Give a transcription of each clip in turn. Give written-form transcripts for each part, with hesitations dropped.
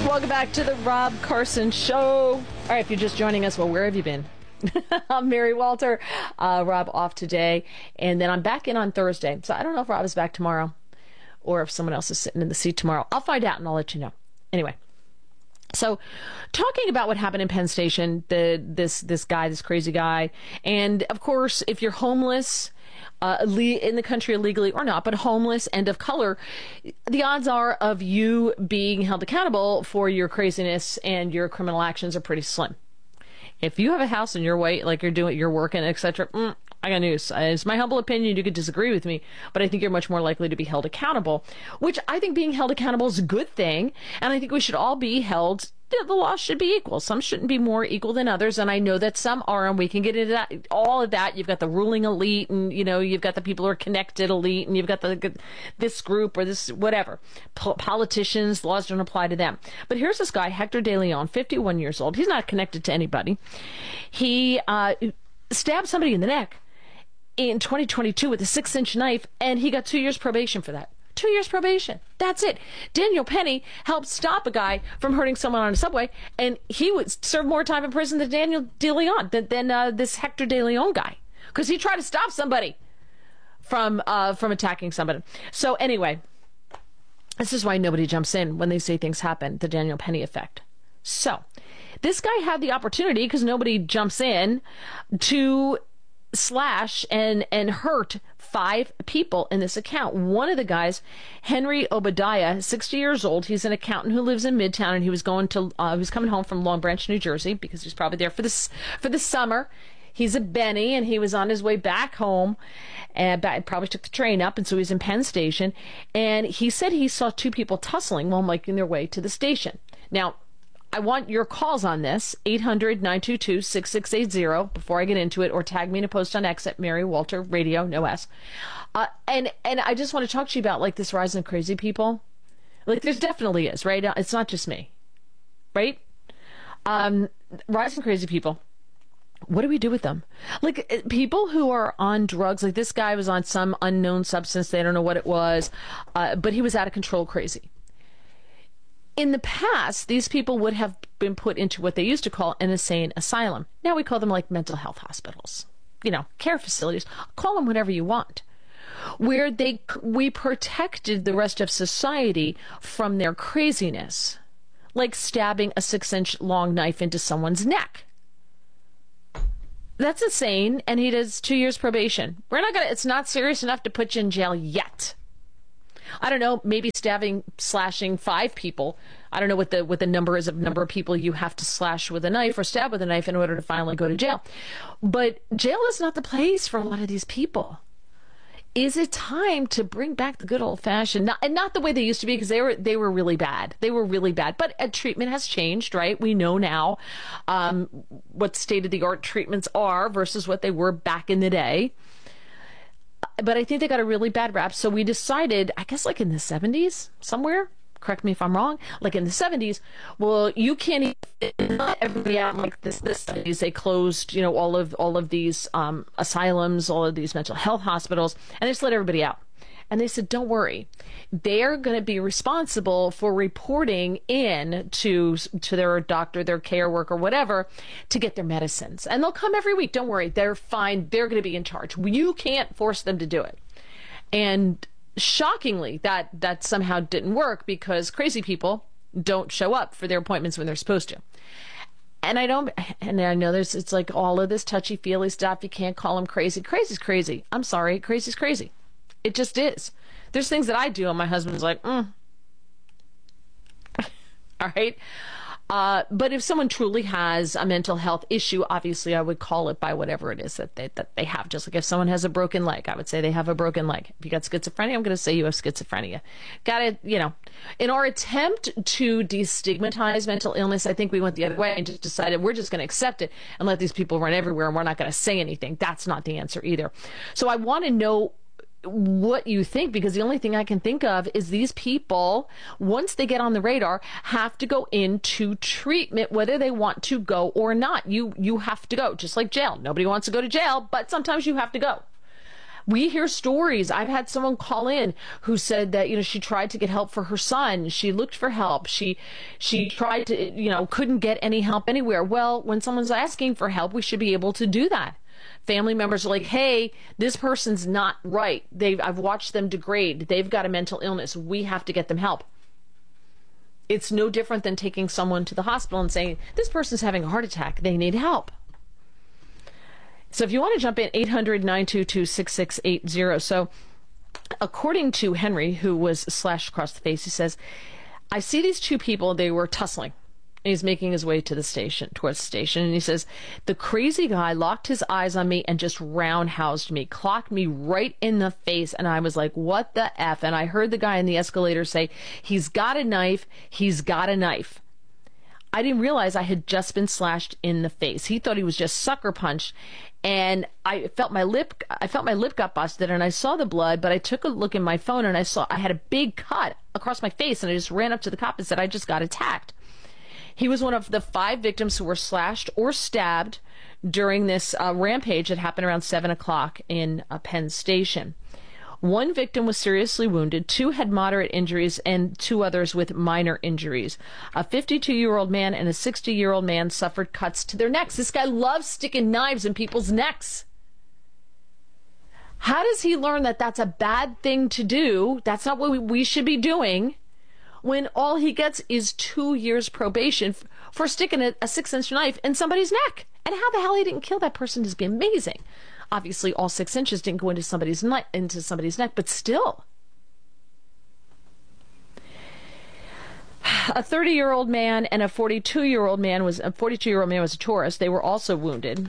Welcome back to the Rob Carson Show. All right, if you're just joining us, well, where have you been? I'm Mary Walter. Rob off today, and then I'm back in on Thursday. So I don't know if Rob is back tomorrow or if someone else is sitting in the seat tomorrow. I'll find out and I'll let you know. Anyway, so talking about what happened in Penn Station, this crazy guy, and of course, if you're homeless, in the country illegally or not, but homeless and of color, the odds are of you being held accountable for your craziness and your criminal actions are pretty slim. If you have a house in your way, like you're working, etc., I got news. It's my humble opinion. You could disagree with me, but I think you're much more likely to be held accountable, which I think being held accountable is a good thing. And I think we should all be held. The law should be equal. Some shouldn't be more equal than others. And I know that some are, and we can get into that, all of that. You've got the ruling elite, and, you've got the people who are connected elite, and you've got this group or this whatever. Politicians, laws don't apply to them. But here's this guy, Hector De Leon, 51 years old. He's not connected to anybody. He stabbed somebody in the neck in 2022 with a 6-inch knife, and he got 2 years probation for that. 2 years probation. That's it. Daniel Penny helped stop a guy from hurting someone on a subway, and he would serve more time in prison than Daniel De Leon, than this Hector De Leon guy, because he tried to stop somebody from attacking somebody. So anyway, this is why nobody jumps in when they say things happen, the Daniel Penny effect. So this guy had the opportunity, because nobody jumps in, to slash and hurt 5 people in this account. One of the guys, Henry Obadiah, 60 years old. He's an accountant who lives in Midtown, and he was coming home from Long Branch, New Jersey, because he's probably there for the summer. He's a Benny, and he was on his way back home, and probably took the train up, and so he's in Penn Station. And he said he saw 2 people tussling while making their way to the station. Now, I want your calls on this, 800-922-6680, before I get into it, or tag me in a post on X at Mary Walter Radio, no S. And I just want to talk to you about, this rise of crazy people. There's definitely is, right? It's not just me, right? Rise of crazy people. What do we do with them? People who are on drugs, this guy was on some unknown substance, they don't know what it was, but he was out of control crazy. In the past, these people would have been put into what they used to call an insane asylum. Now we call them mental health hospitals, care facilities. Call them whatever you want, where we protected the rest of society from their craziness, like stabbing a 6-inch long knife into someone's neck. That's insane, and he does 2 years probation. It's not serious enough to put you in jail yet. I don't know, maybe slashing 5 people. I don't know what the number is of number of people you have to slash with a knife or stab with a knife in order to finally go to jail. But jail is not the place for a lot of these people. Is it time to bring back the good old fashioned, and not the way they used to be, because they were really bad. They were really bad. But treatment has changed, right? We know now what state of the art treatments are versus what they were back in the day. But I think they got a really bad rap. So we decided, I guess in the 70s somewhere, correct me if I'm wrong, in the 70s, well, you can't even let everybody out this 70s. They closed, all of these asylums, all of these mental health hospitals, and they just let everybody out. And they said, don't worry, they're going to be responsible for reporting in to their doctor, their care worker, whatever, to get their medicines. And they'll come every week. Don't worry. They're fine. They're going to be in charge. You can't force them to do it. And shockingly, that somehow didn't work, because crazy people don't show up for their appointments when they're supposed to. And I know it's all of this touchy-feely stuff. You can't call them crazy. Crazy's crazy. I'm sorry. Crazy's crazy. It just is. There's things that I do, and my husband's like, All right. But if someone truly has a mental health issue, obviously I would call it by whatever it is that they have. Just like if someone has a broken leg, I would say they have a broken leg. If you got schizophrenia, I'm going to say you have schizophrenia. In our attempt to destigmatize mental illness, I think we went the other way and just decided we're just going to accept it and let these people run everywhere, and we're not going to say anything. That's not the answer either. So I want to know what you think, because the only thing I can think of is these people, once they get on the radar, have to go into treatment, whether they want to go or not. You have to go, just like jail. Nobody wants to go to jail, but sometimes you have to go. We hear stories. I've had someone call in who said that, she tried to get help for her son. She looked for help. She tried to, couldn't get any help anywhere. Well, when someone's asking for help, we should be able to do that. Family members are like, hey, this person's not right. I've watched them degrade. They've got a mental illness. We have to get them help. It's no different than taking someone to the hospital and saying, this person's having a heart attack. They need help. So if you want to jump in, 800-922-6680. So according to Henry, who was slashed across the face, he says, I see these two people, they were tussling. He's making his way to the station, towards the station. And he says, the crazy guy locked his eyes on me and just roundhoused me, clocked me right in the face. And I was like, what the F? And I heard the guy in the escalator say, he's got a knife. He's got a knife. I didn't realize I had just been slashed in the face. He thought he was just sucker punched. And I felt my lip got busted, and I saw the blood, but I took a look in my phone and I saw I had a big cut across my face, and I just ran up to the cop and said, I just got attacked. He was one of the 5 victims who were slashed or stabbed during this rampage that happened around 7 o'clock in Penn Station. 1 victim was seriously wounded, 2 had moderate injuries, and 2 others with minor injuries. A 52-year-old man and a 60-year-old man suffered cuts to their necks. This guy loves sticking knives in people's necks. How does he learn that that's a bad thing to do? That's not what we should be doing, when all he gets is 2 years probation for sticking a 6-inch knife in somebody's neck. And how the hell he didn't kill that person is be amazing. Obviously, all 6 inches didn't go into somebody's neck, but still. A 30-year-old man and a 42-year-old man was a tourist. They were also wounded.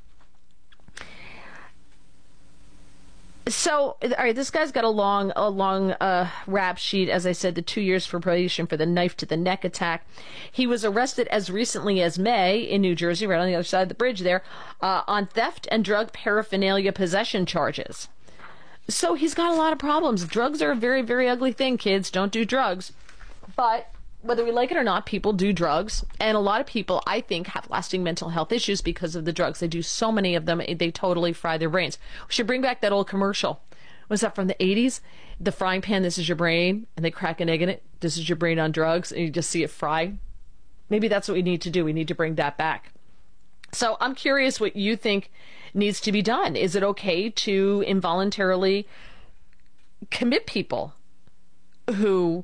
So, all right, this guy's got a long rap sheet. As I said, the 2 years for probation for the knife to the neck attack. He was arrested as recently as May in New Jersey, right on the other side of the bridge there, on theft and drug paraphernalia possession charges. So he's got a lot of problems. Drugs are a very, very ugly thing, kids. Don't do drugs. But whether we like it or not, people do drugs. And a lot of people, I think, have lasting mental health issues because of the drugs. They do so many of them, they totally fry their brains. We should bring back that old commercial. Was that from the 80s? The frying pan, this is your brain. And they crack an egg in it. This is your brain on drugs. And you just see it fry. Maybe that's what we need to do. We need to bring that back. So I'm curious what you think needs to be done. Is it okay to involuntarily commit people who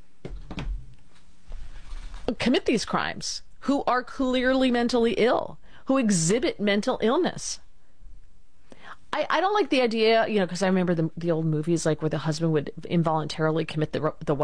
commit these crimes, who are clearly mentally ill, who exhibit mental illness? I don't like the idea, because I remember the old movies, like where the husband would involuntarily commit the wife.